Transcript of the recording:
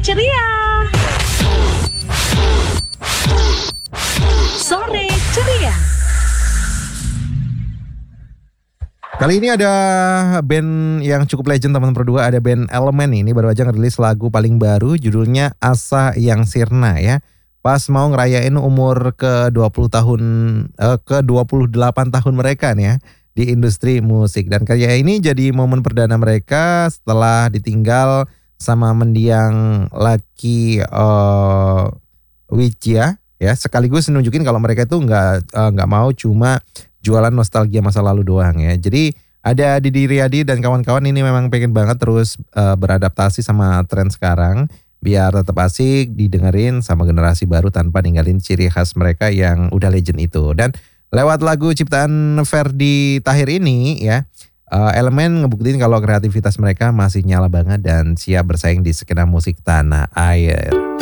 ceria. Sore ceria. Kali ini ada band yang cukup legend teman-teman berdua, ada band Elemen ini baru aja ngerilis lagu paling baru judulnya Asa Yang Sirna ya. Pas mau ngerayain umur ke-20 tahun ke-28 tahun mereka nih ya di industri musik, dan karya ini jadi momen perdana mereka setelah ditinggal sama mendiang Lucky Wijaya ya, sekaligus nunjukin kalau mereka itu nggak mau cuma jualan nostalgia masa lalu doang ya. Jadi ada Didi Riyadi dan kawan-kawan ini memang pengen banget terus beradaptasi sama tren sekarang biar tetap asik didengerin sama generasi baru tanpa ninggalin ciri khas mereka yang udah legend itu. Dan lewat lagu ciptaan Ferdi Tahir ini ya, Elemen ngebuktiin kalau kreativitas mereka masih nyala banget dan siap bersaing di skena musik tanah air.